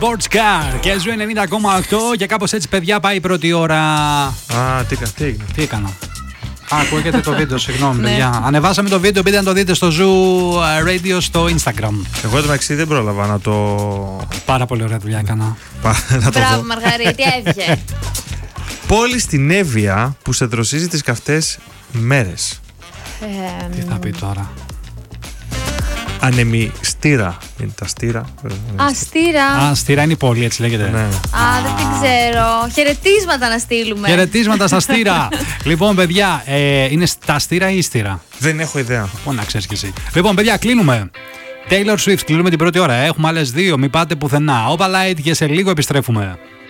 Sports Car και ζου 90,8 και κάπως έτσι, παιδιά, πάει η πρώτη ώρα. Τι έκανα. Ακούγεται το βίντεο, συγγνώμη, παιδιά. Ανεβάσαμε το βίντεο, μπείτε να το δείτε στο Zoo Radio στο Instagram. Εγώ το μεταξύ δεν πρόλαβα να το. Πάρα πολύ ωραία δουλειά έκανα. Μπράβο, Μαργαρίτη, έβγε. Πόλη στην Εύβοια που σε δροσίζει τις καυτές μέρες. Τι θα πει τώρα. Ανεμιστήρα. Είναι τα στήρα. Στήρα. Στήρα είναι η πόλη, έτσι λέγεται. Ναι. Δεν την ξέρω. Χαιρετίσματα να στείλουμε. Χαιρετίσματα στα Στήρα. Λοιπόν, παιδιά, είναι στα Στήρα ή Στήρα? Δεν έχω ιδέα. Να ξέρεις κι εσύ. Λοιπόν, παιδιά, κλείνουμε. Taylor Swift, κλείνουμε την πρώτη ώρα. Έχουμε άλλες δύο, μην πάτε πουθενά. Opalite και σε λίγο επιστρέφουμε.